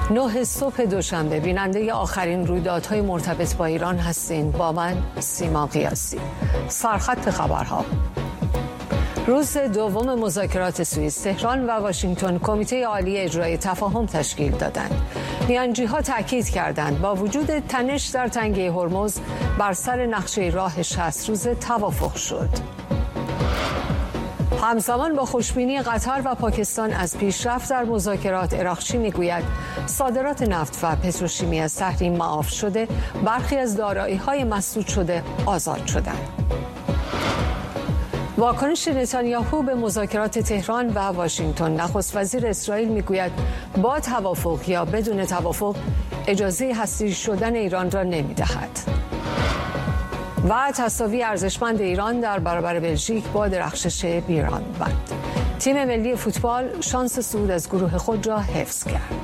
9 صبح دوشنبه بیننده آخرین رویدادهای مرتبط با ایران هستین. با من سیما قیاسی. سرخط خبرها. روز دوم مذاکرات سوئیس، تهران و واشنگتن کمیته عالی اجرای تفاهم تشکیل دادند. میانجی‌ها تاکید کردند با وجود تنش در تنگه هرمز بر سر نقشه راه 60 روزه توافق شد. همزمان با خوشبینی قطر و پاکستان از پیشرفت در مذاکرات، عراقچی میگوید صادرات نفت و پتروشیمی از تحریم معاف شده، برخی از دارایی‌های مسدود شده آزاد شدند. واکنش نتانیاهو به مذاکرات تهران و واشنگتن. نخست وزیر اسرائیل میگوید با توافق یا بدون توافق اجازه هسته‌ای شدن ایران را نمیدهد. و تساوی ارزشمند ایران در برابر بلژیک با درخشش بیرانوند. تیم ملی فوتبال شانس صعود از گروه خود را حفظ کرد.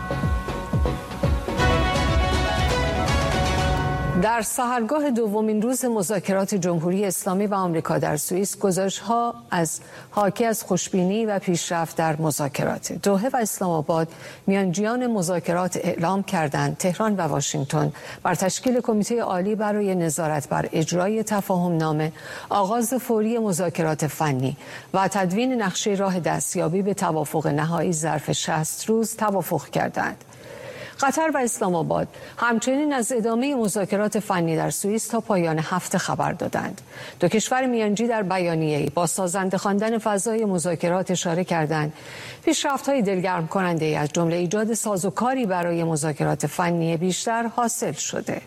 در سحرگاه دومین روز مذاکرات جمهوری اسلامی و آمریکا در سوئیس، گزارش‌ها حاکی از خوشبینی و پیشرفت در مذاکرات. دوحه و اسلام آباد میانجیان مذاکرات اعلام کردند تهران و واشنگتن بر تشکیل کمیته عالی برای نظارت بر اجرای تفاهم‌نامه، آغاز فوری مذاکرات فنی و تدوین نقشه راه دستیابی به توافق نهایی ظرف 60 روز توافق کردند. قطر و اسلام آباد همچنین از ادامه مذاکرات فنی در سوئیس تا پایان هفته خبر دادند. دو کشور میانجی در بیانیه‌ای با سازنده خواندن فضای مذاکرات اشاره کردند پیشرفت‌های دلگرم کننده از جمله ایجاد سازوکاری برای مذاکرات فنی بیشتر حاصل شده.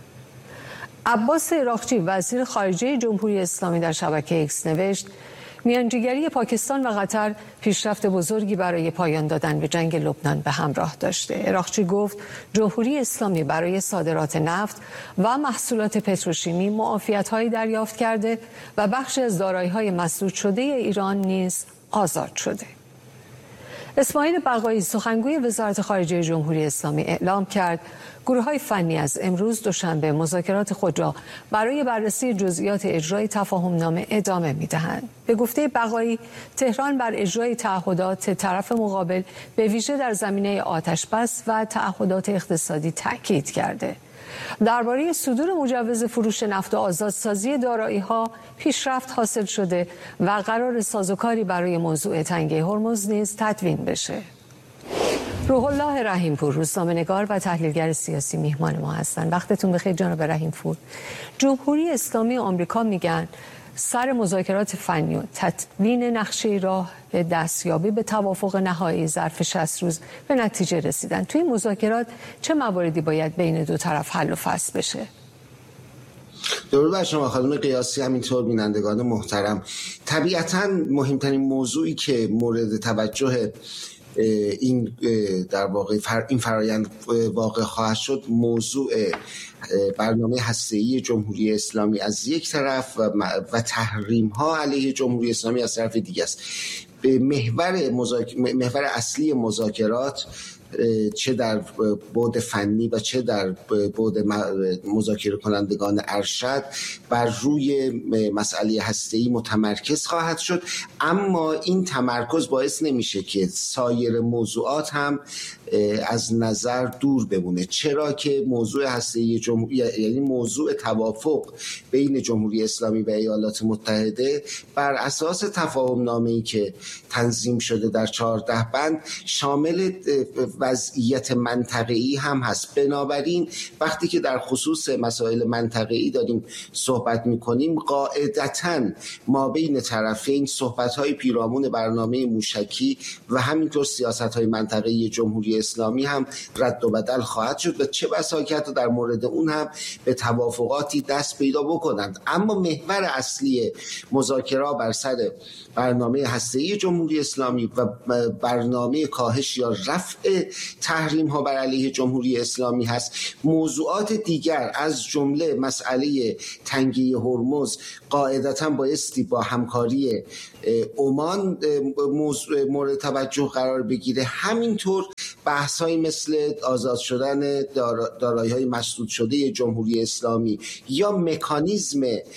عباس عراقچی وزیر خارجه جمهوری اسلامی در شبکه ایکس نوشت میانجیگری پاکستان و قطر پیشرفت بزرگی برای پایان دادن به جنگ لبنان به همراه داشته. عراقچی گفت جمهوری اسلامی برای صادرات نفت و محصولات پتروشیمی معافیت‌هایی دریافت کرده و بخشی از دارایی‌های مسدود شده ایران نیز آزاد شده. اسماعیل بقایی سخنگوی وزارت خارجه جمهوری اسلامی اعلام کرد گروه‌های فنی از امروز دوشنبه مذاکرات خود را برای بررسی جزئیات اجرای تفاهم‌نامه ادامه می‌دهند. به گفته بقایی، تهران بر اجرای تعهدات طرف مقابل به ویژه در زمینه آتش‌بس و تعهدات اقتصادی تاکید کرده. درباره صدور مجوز فروش نفت و آزادسازی دارایی‌ها پیشرفت حاصل شده و قرار سازوکاری برای موضوع تنگه هرمز نیز تدوین بشه. روح الله رحیم‌پور روزنامه‌نگار و تحلیلگر سیاسی میهمان ما هستند. وقتتون بخیر جناب رحیم‌پور. جمهوری اسلامی آمریکا میگن سر مذاکرات فنی و تدوین نقشه راه دستیابی به توافق نهایی ظرف 60 روز به نتیجه رسیدن. توی مذاکرات چه مواردی باید بین دو طرف حل و فصل بشه؟ درود بر شما خانم قیاسی، همینطور بینندگان محترم. طبیعتاً مهمترین موضوعی که مورد توجه این در واقع این فرایند واقع خواهد شد موضوع برنامه هسته‌ای جمهوری اسلامی از یک طرف و تحریم‌ها علیه جمهوری اسلامی از طرف دیگه است. به محور اصلی مذاکرات چه در بعد فنی و چه در بعد مذاکره کنندگان ارشد بر روی مسئله هسته‌ای متمرکز خواهد شد، اما این تمرکز باعث نمیشه که سایر موضوعات هم از نظر دور بمونه، چرا که موضوع هسته‌ای یعنی موضوع توافق بین جمهوری اسلامی و ایالات متحده بر اساس تفاهم‌نامه‌ای که تنظیم شده در 14 بند شامل وضعیت منطقه‌ای هم هست. بنابراین وقتی که در خصوص مسائل منطقه‌ای داریم صحبت می‌کنیم، قاعدتاً ما بین طرفین صحبت‌های پیرامون برنامه موشکی و همینطور سیاست‌های منطقه‌ای جمهوری اسلامی هم رد و بدل خواهد شد و چه بسا که حتی در مورد اون هم به توافقاتی دست پیدا بکنند. اما محور اصلی مذاکره بر سر برنامه هسته‌ای جمهوری اسلامی و برنامه کاهش یا رفع تحریم ها بر علیه جمهوری اسلامی هست. موضوعات دیگر از جمله مسئله تنگه هرمز قاعدتاً بایستی با همکاری عمان مورد توجه قرار بگیره. همینطور بحث‌هایی مثل آزاد شدن دارایی‌های مسدود شده جمهوری اسلامی یا مکانیزم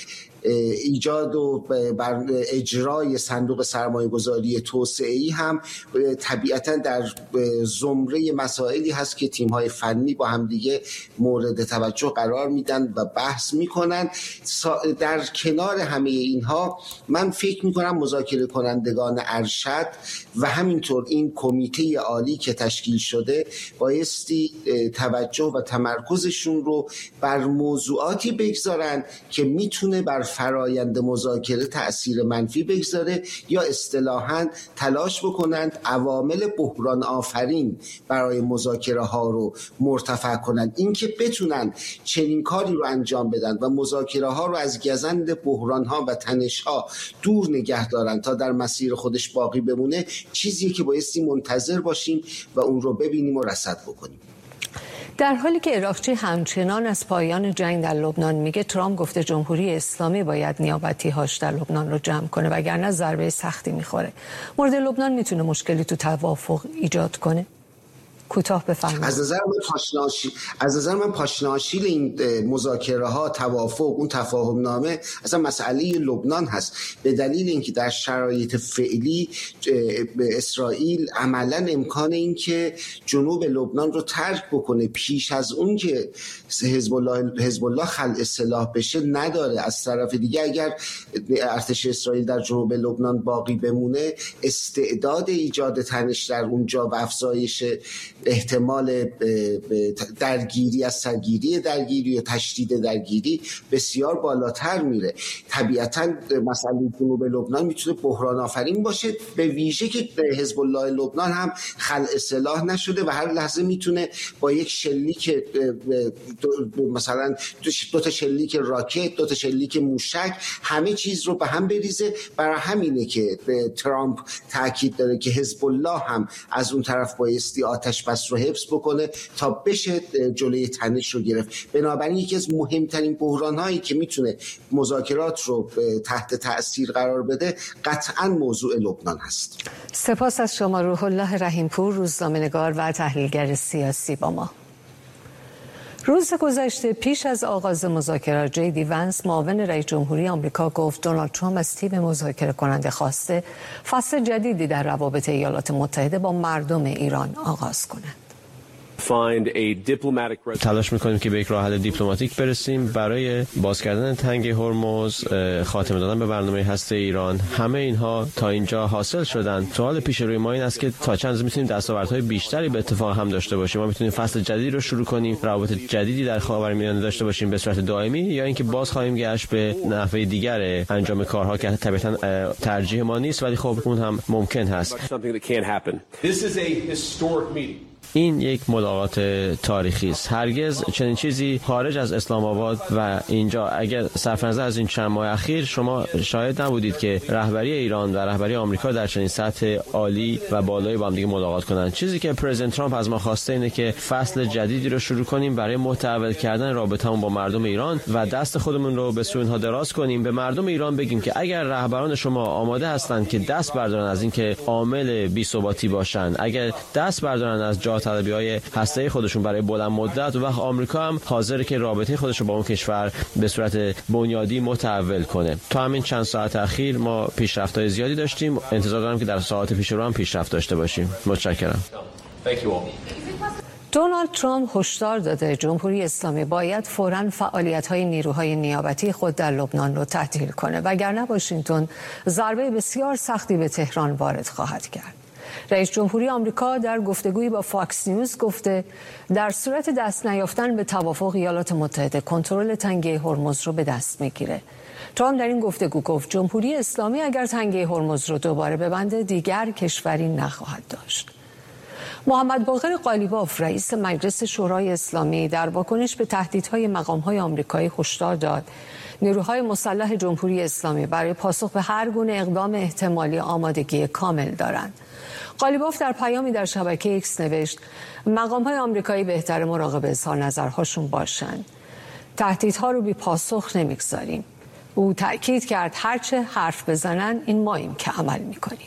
ایجاد و بر اجرای صندوق سرمایه‌گذاری توسعه‌ای هم طبیعتاً در زمره مسائلی هست که تیم‌های فنی با هم دیگه مورد توجه قرار میدن و بحث میکنن. در کنار همه اینها من فکر میکنم مذاکره کنندگان ارشد و همینطور این کمیته عالی که تشکیل شده بایستی توجه و تمرکزشون رو بر موضوعاتی بگذارن که میتونه بر فرایند مذاکره تأثیر منفی بگذاره یا اصطلاحاً تلاش بکنند عوامل بحران آفرین برای مذاکره ها رو مرتفع کنند. اینکه بتونن چنین کاری رو انجام بدن و مذاکره ها رو از گزند بحران ها و تنش ها دور نگه دارن تا در مسیر خودش باقی بمونه، چیزیه که بایستی منتظر باشیم و اون رو ببینیم و رصد بکنیم. در حالی که عراقچی همچنان از پایان جنگ در لبنان میگه، ترامپ گفته جمهوری اسلامی باید نیابتی‌هاش در لبنان رو جمع کنه وگرنه ضربه سختی میخوره. مورد لبنان میتونه مشکلی تو توافق ایجاد کنه؟ کوتاه بفرمایید. از نظر من پاشناشیل این مذاکره ها، توافق، اون تفاهم نامه اصلا مسئله لبنان هست، به دلیل اینکه در شرایط فعلی اسرائیل عملا امکان این که جنوب لبنان رو ترک بکنه پیش از اون که حزب الله خلع سلاح بشه نداره. از طرف دیگه اگر ارتش اسرائیل در جنوب لبنان باقی بمونه، استعداد ایجاد تنش در اونجا و افزایش احتمال درگیری از سرگیری درگیری یا تشدید درگیری بسیار بالاتر میره. طبیعتاً مسئله جنوب لبنان میتونه بحران آفرین باشه، به ویژه که حزب الله لبنان هم خلع سلاح نشده و هر لحظه میتونه با یک شلیک مثلا دو تا شلیک راکت، دو تا شلیک موشک همه چیز رو به هم بریزه. برای همینه که ترامپ تاکید داره که حزب الله هم از اون طرف بایستی آتش بس رو حفظ بکنه تا بشه جلوی تنش رو گرفت. بنابراین یکی از مهمترین بحران‌هایی که میتونه مذاکرات رو تحت تأثیر قرار بده قطعاً موضوع لبنان هست. سپاس از شما روح الله رحیمپور، روزنامه‌نگار و تحلیلگر سیاسی با ما. روز گذشته پیش از آغاز مذاکرات، جی ونس معاون رئیس جمهوری آمریکا گفت دونالد ترامپ از تیم مذاکره کننده خواسته فصل جدیدی در روابط ایالات متحده با مردم ایران آغاز کنند. تلاش میکنیم که به یک راه حل دیپلماتیک برسیم برای باز کردن تنگ هرمز، خاتمه دادن به برنامه هسته ایران. همه اینها تا اینجا حاصل شدن. سوال پیش روی ما این است که تا چند میتونیم دستاوردهای بیشتری به اتفاق هم داشته باشیم. ما میتونیم فصل جدیدی رو شروع کنیم، روابط جدیدی در خاورمیانه داشته باشیم به صورت دائمی، یا اینکه باز خواهیم گشت به نحوه دیگر انجام کارها که طبعا ترجیح ما نیست، ولی خب اون هم ممکن هست. این یک ملاقات تاریخی است. هرگز چنین چیزی خارج از اسلام آباد و اینجا، اگر صرف نظر از این چند ماه اخیر شما شاهد نبودید که رهبری ایران و رهبری آمریکا در چنین سطح عالی و بالایی با هم دیگه ملاقات کنند. چیزی که پرزیدنت ترامپ از ما خواسته اینه که فصل جدیدی رو شروع کنیم برای متحول کردن رابطه‌مون با مردم ایران و دست خودمون رو به سوی اونها دراز کنیم. به مردم ایران بگیم که اگر رهبران شما آماده هستند که دست بردارن از اینکه عامل بی‌ثباتی باشن، اگر دست بردارن از طلبی‌های هسته‌ای خودشون برای بلند مدت، و آمریکا هم حاضره که رابطه خودش رو با اون کشور به صورت بنیادی متحول کنه. تا همین چند ساعت اخیر ما پیشرفت‌های زیادی داشتیم. انتظار دارم که در ساعات پیش رو هم پیشرفت داشته باشیم. متشکرم. دونالد ترامپ هشدار داده جمهوری اسلامی باید فوراً فعالیت‌های نیروهای نیابتی خود در لبنان رو تعطیل کنه وگرنه واشنگتن ضربه بسیار سختی به تهران وارد خواهد کرد. رئیس جمهوری آمریکا در گفتگویی با فاکس نیوز گفته در صورت دست نیافتن به توافق ایالات متحده کنترل تنگه هرمز رو به دست میگیره. ترامپ در این گفتگو گفت جمهوری اسلامی اگر تنگه هرمز رو دوباره ببنده دیگر کشوری نخواهد داشت. محمد باقر قالیباف رئیس مجلس شورای اسلامی در واکنش به تهدیدهای مقام‌های آمریکایی هشدار داد نیروهای مسلح جمهوری اسلامی برای پاسخ به هر گونه اقدام احتمالی آمادگی کامل دارند. قالیباف در پیامی در شبکه ایکس نوشت مقام‌های آمریکایی بهتر مراقب اظهار نظرهاشون باشند. تهدیدها رو بی پاسخ نمیگذاریم. او تأکید کرد هرچه حرف بزنن این ماییم که عمل میکنیم.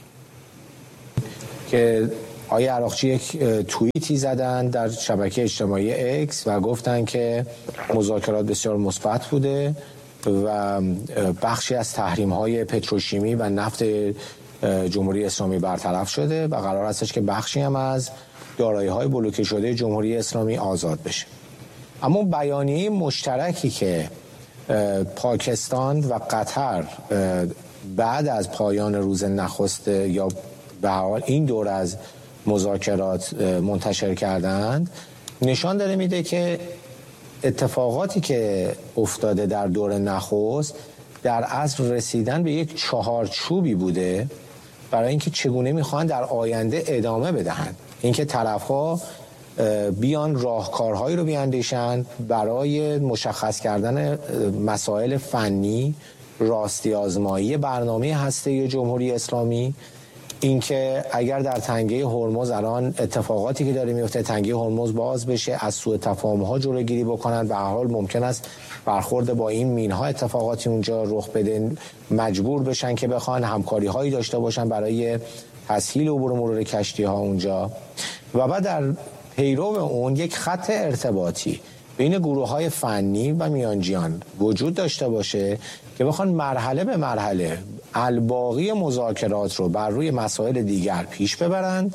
که آقای عراقچی یک توییتی زدن در شبکه اجتماعی ایکس و گفتن که مذاکرات بسیار مثبت بوده و بخشی از تحریم‌های پتروشیمی و نفت جمهوری اسلامی برطرف شده و قرار هستش که بخشی هم از دارایی‌های بلوکه شده جمهوری اسلامی آزاد بشه. اما بیانیه مشترکی که پاکستان و قطر بعد از پایان روز نخست یا به حال این دور از مذاکرات منتشر کردند نشان داره میده که اتفاقاتی که افتاده در دور نخست در اصل رسیدن به یک چهارچوبی بوده برای اینکه چگونه میخوان در آینده ادامه بدهند. اینکه طرف‌ها بیان راهکارهایی رو بیاندیشند برای مشخص کردن مسائل فنی، راستی آزمایی برنامه هسته جمهوری اسلامی، اینکه اگر در تنگه هرمز الان اتفاقاتی که داره میفته تنگه هرمز باز بشه، از سوء تفاهم‌ها جلوگیری بکنن. به هر حال ممکن است برخورد با این مین‌ها اتفاقاتی اونجا رخ بده، مجبور بشن که بخوان همکاری‌هایی داشته باشن برای تسهیل عبور و مرور کشتی‌ها اونجا. و بعد در پیرو اون یک خط ارتباطی بین گروه‌های فنی و میانجیان وجود داشته باشه که بخوان مرحله به مرحله الباقی مذاکرات رو بر روی مسائل دیگر پیش ببرند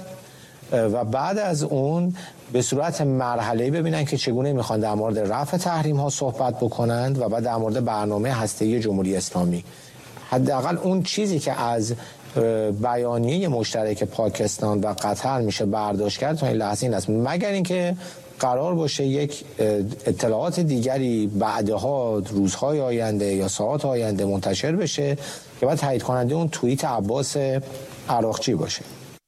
و بعد از اون به صورت مرحله‌ای ببینن که چگونه میخوان در مورد رفع تحریم‌ها صحبت بکنند و بعد در مورد برنامه هسته‌ای جمهوری اسلامی. حداقل اون چیزی که از بیانیه مشترک پاکستان و قطر میشه برداشت کرد تا این لحظه این است، مگر اینکه قرار باشه یک اطلاعات دیگری بعدها روزهای آینده یا ساعات آینده منتشر بشه که بعد تایید کننده اون توییت عباس عراقچی باشه.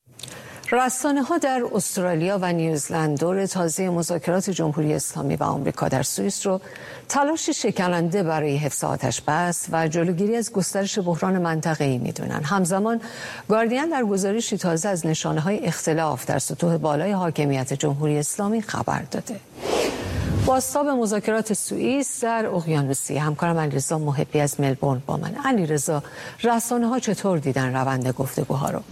رسانه‌ها در استرالیا و نیوزلند دور تازه مذاکرات جمهوری اسلامی و آمریکا در سوئیس رو تلاش شکننده برای حفظ آتش‌بس و جلوگیری از گسترش بحران منطقه‌ای می‌دونن. همزمان گاردین در گزارشی تازه از نشانه‌های اختلاف در سطوح بالای حاکمیت جمهوری اسلامی خبر داده. بازتاب مذاکرات سوئیس در اقیانوسیه، همکارم علیرضا محبی از ملبورن با من. علیرضا، رسانه‌ها چطور دیدن روند گفتگوها رو؟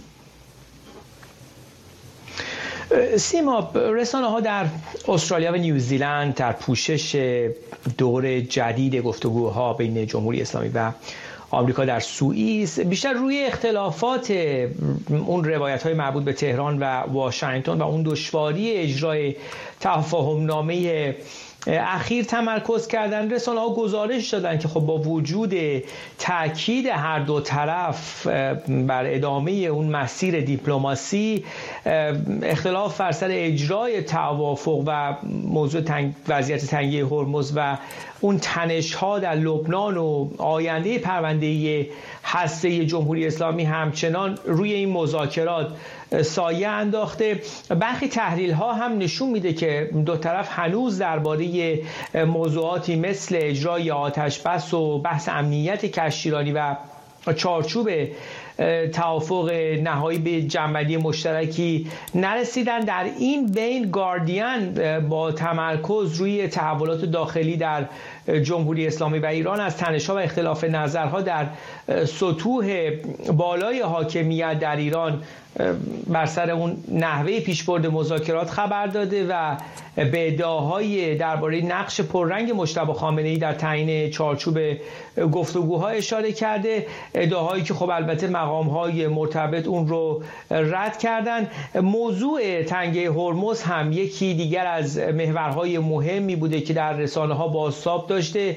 سیما، رسانه‌ها در استرالیا و نیوزیلند در پوشش دور جدید گفتگوها بین جمهوری اسلامی و آمریکا در سوئیس بیشتر روی اختلافات اون روایت‌های مربوط به تهران و واشنگتن و اون دشواری اجرای تفاهم‌نامه اخیر تمرکز کردن. رسانه‌ها گزارش دادن که خب با وجود تاکید هر دو طرف بر ادامه اون مسیر دیپلماسی، اختلاف بر سر اجرای توافق و موضوع وضعیت تنگه هرمز و اون تنش‌ها در لبنان و آینده پرونده هسته جمهوری اسلامی همچنان روی این مذاکرات سایه انداخته. برخی تحلیل‌ها هم نشون میده که دو طرف هنوز درباره موضوعاتی مثل اجرای آتش‌بس و بحث امنیت کشتیرانی و چارچوب توافق نهایی به جنبندی مشترکی نرسیدن. در این بین گاردین با تمرکز روی تحولات داخلی در جمهوری اسلامی و ایران از تنش‌ها و اختلاف نظرها در سطوح بالای حاکمیت در ایران بر سر اون نحوه پیشبرد مذاکرات خبر داده و به ادعاهای درباره نقش پررنگ مجتبی خامنه‌ای در تعیین چارچوب گفتگوها اشاره کرده، ادعاهایی که خب البته مقام‌های مرتبط اون رو رد کردن. موضوع تنگه هرمز هم یکی دیگر از محورهای مهمی بوده که در رسانه‌ها بازتاب داشته.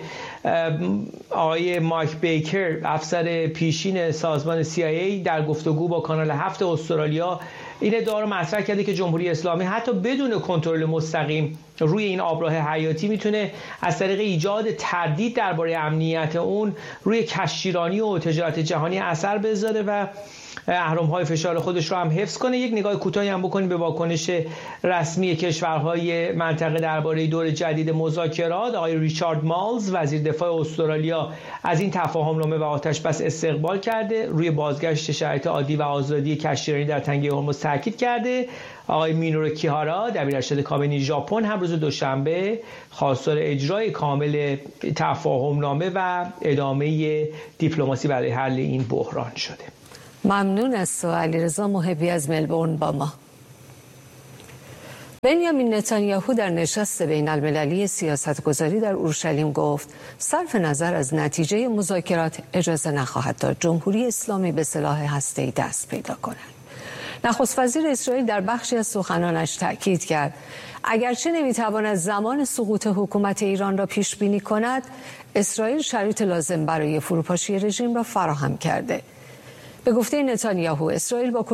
آقای مایک بیکر، افسر پیشین سازمان CIA، در گفتگو با کانال 7 استرالیا این ادعا رو مطرح کرده که جمهوری اسلامی حتی بدون کنترل مستقیم روی این آبراه حیاتی میتونه از طریق ایجاد تردید درباره امنیت اون روی کشتیرانی و تجارت جهانی اثر بذاره و اهرم‌های فشار خودش رو هم حفظ کنه. یک نگاه کوتاهی هم بکنیم به واکنش رسمی کشورهای منطقه درباره دور جدید مذاکرات. آقای ریچارد مالز، وزیر دفاع استرالیا، از این تفاهم‌نامه و آتش‌بس استقبال کرده، روی بازگشت شرایط عادی و آزادی کشتیرانی در تنگه هرمز تاکید کرده. آقای مینورو کیهارا، دبیر ارشد کابینی ژاپن، هم روز دوشنبه خواستار اجرای کامل تفاهم‌نامه و ادامه دیپلماسی برای حل این بحران شده. ممنون از تو علیرضا محبی از ملبورن با ما. بنیامین نتانیاهو در نشست بین المللی سیاستگذاری در اورشلیم گفت صرف نظر از نتیجه مذاکرات اجازه نخواهد داد جمهوری اسلامی به سلاح هسته‌ای دست پیدا کند. نخست وزیر اسرائیل در بخشی از سخنانش تأکید کرد اگرچه نمیتواند زمان سقوط حکومت ایران را پیش بینی کند، اسرائیل شرایط لازم برای فروپاشی رژیم را فراهم کرده. به گفته نتانیاهو اسرائیل با